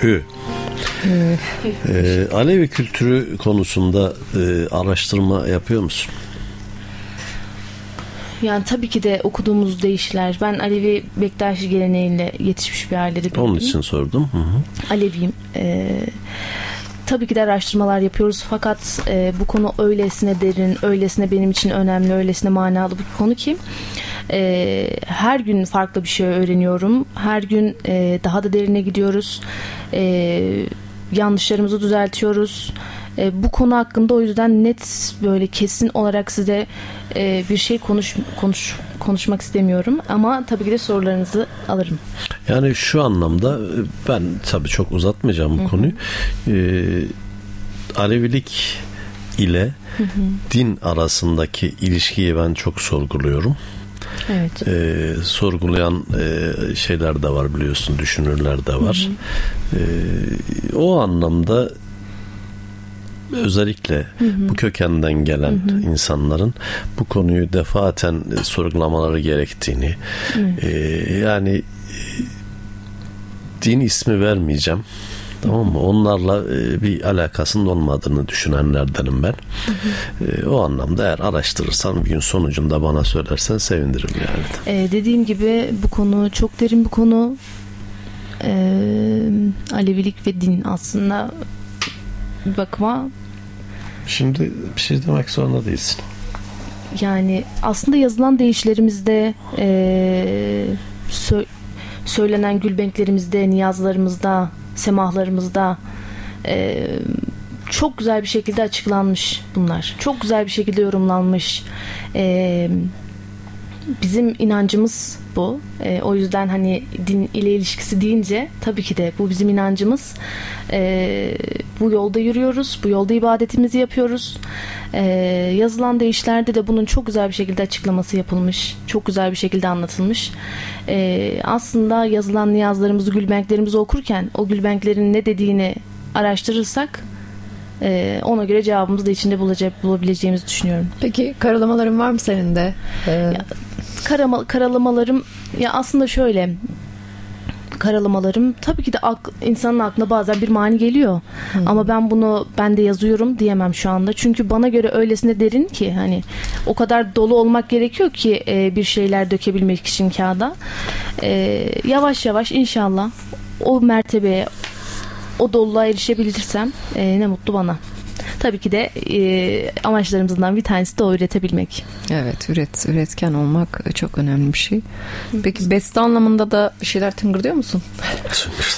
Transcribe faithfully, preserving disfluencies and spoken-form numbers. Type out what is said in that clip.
Hü. Ee, Alevi kültürü konusunda e, araştırma yapıyor musun? Yani tabii ki de okuduğumuz deyişler. Ben Alevi Bektaşi geleneğiyle yetişmiş bir ailede büyüdüm. Onun için sordum. Hı hı. Aleviyim. Ee, tabii ki de araştırmalar yapıyoruz. Fakat e, bu konu öylesine derin, öylesine benim için önemli, öylesine manalı bir konu ki e, her gün farklı bir şey öğreniyorum. Her gün e, daha da derine gidiyoruz. E, yanlışlarımızı düzeltiyoruz. E, bu konu hakkında o yüzden net, böyle kesin olarak size e, bir şey konuş, konuş konuşmak istemiyorum ama tabii ki de sorularınızı alırım. Yani şu anlamda ben tabii çok uzatmayacağım bu Hı-hı. konuyu. Ee, Alevilik ile Hı-hı. din arasındaki ilişkiyi ben çok sorguluyorum. Evet. Ee, sorgulayan e, şeyler de var, biliyorsun, düşünürler de var. Ee, o anlamda özellikle hı hı. bu kökenden gelen hı hı. insanların bu konuyu defaten sorgulamaları gerektiğini, e, yani e, din ismi vermeyeceğim, tamam mı? Onlarla e, bir alakasının olmadığını düşünenlerdenim ben. Hı hı. E, o anlamda eğer araştırırsan bir gün sonucunda bana söylersen sevinirim yani. E, dediğim gibi bu konu çok derin bir konu. E, Alevilik ve din aslında bir bakıma. Şimdi bir şey demek zorunda değilsin. Yani aslında yazılan deyişlerimizde, e, sö- söylenen gülbenklerimizde, niyazlarımızda, semahlarımızda e, çok güzel bir şekilde açıklanmış bunlar. Çok güzel bir şekilde yorumlanmış. E, bizim inancımız bu. E, o yüzden hani din ile ilişkisi deyince tabii ki de bu bizim inancımız. E, bu yolda yürüyoruz. Bu yolda ibadetimizi yapıyoruz. E, yazılan deyişlerde de bunun çok güzel bir şekilde açıklaması yapılmış. Çok güzel bir şekilde anlatılmış. E, aslında yazılan niyazlarımızı, gülbenklerimizi okurken o gülbenklerin ne dediğini araştırırsak Ee, ona göre cevabımızı da içinde bulacak, bulabileceğimizi düşünüyorum. Peki karalamaların var mı senin de? Ee... Ya, karama, karalamalarım ya aslında şöyle, karalamalarım tabii ki de ak, insanın aklına bazen bir mani geliyor. Hmm. Ama ben bunu ben de yazıyorum diyemem şu anda. Çünkü bana göre öylesine derin ki hani o kadar dolu olmak gerekiyor ki e, bir şeyler dökebilmek için kağıda. E, yavaş yavaş inşallah o mertebeye, o doluluğa erişebilirsem e, ne mutlu bana. Tabii ki de e, amaçlarımızdan bir tanesi de o, üretebilmek. Evet, üret, üretken olmak çok önemli bir şey. Peki beste anlamında da bir şeyler tıngırdıyor musun?